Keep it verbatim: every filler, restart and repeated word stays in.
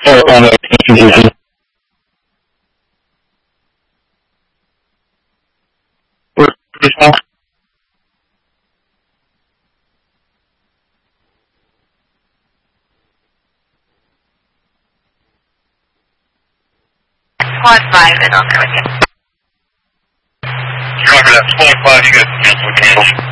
or on the confusion. Squad five and I'll go with you. Copy that. Squad five, you guys can cancel the cancel.